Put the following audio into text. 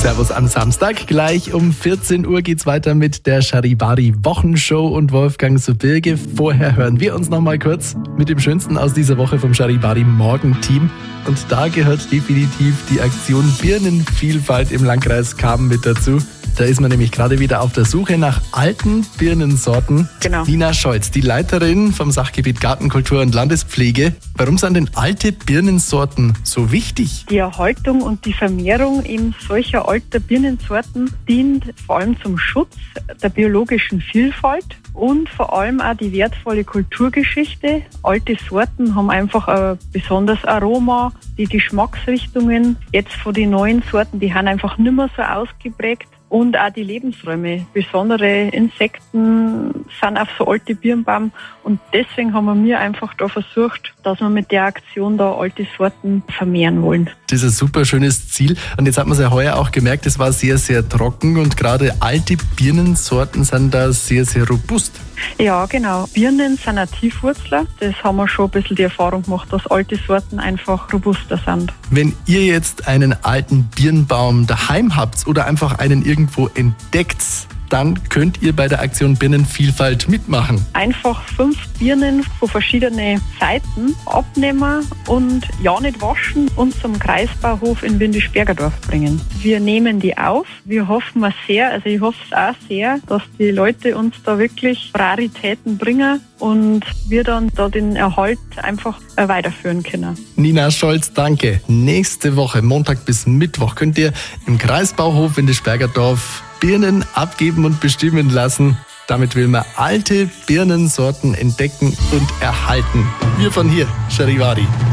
Servus am Samstag. Gleich um 14 Uhr geht's weiter mit der Charivari Wochenshow und Wolfgang Subirge. Vorher hören wir uns noch mal kurz mit dem Schönsten aus dieser Woche vom Charivari Morgenteam. Und da gehört definitiv die Aktion Birnenvielfalt im Landkreis Cham mit dazu. Da ist man nämlich gerade wieder auf der Suche nach alten Birnensorten. Genau. Nina Scholz, die Leiterin vom Sachgebiet Gartenkultur und Landespflege. Warum sind denn alte Birnensorten so wichtig? Die Erhaltung und die Vermehrung eben solcher alter Birnensorten dient vor allem zum Schutz der biologischen Vielfalt und vor allem auch die wertvolle Kulturgeschichte. Alte Sorten haben einfach ein besonderes Aroma, die Geschmacksrichtungen jetzt von den neuen Sorten, die haben einfach nicht mehr so ausgeprägt. Und auch die Lebensräume. Besondere Insekten sind auf so alte Birnbaum. Und deswegen haben wir einfach da versucht, dass wir mit der Aktion da alte Sorten vermehren wollen. Das ist ein super schönes Ziel. Und jetzt hat man es ja heuer auch gemerkt, es war sehr, sehr trocken. Und gerade alte Birnensorten sind da sehr, sehr robust. Ja, genau. Birnen sind auch Tiefwurzler. Das haben wir schon ein bisschen die Erfahrung gemacht, dass alte Sorten einfach robuster sind. Wenn ihr jetzt einen alten Birnbaum daheim habt oder einfach einen irgendwo entdeckt, dann könnt ihr bei der Aktion Birnenvielfalt mitmachen. Einfach 5 Birnen von verschiedenen Seiten abnehmen und ja nicht waschen und zum Kreisbauhof in Windisch-Bergerdorf bringen. Wir nehmen die auf. Wir hoffen sehr, also ich hoffe es auch sehr, dass die Leute uns da wirklich Raritäten bringen und wir dann da den Erhalt einfach weiterführen können. Nina Scholz, danke. Nächste Woche, Montag bis Mittwoch, könnt ihr im Kreisbauhof Windisch-Bergerdorf Birnen abgeben und bestimmen lassen. Damit will man alte Birnensorten entdecken und erhalten. Wir von hier, Charivari.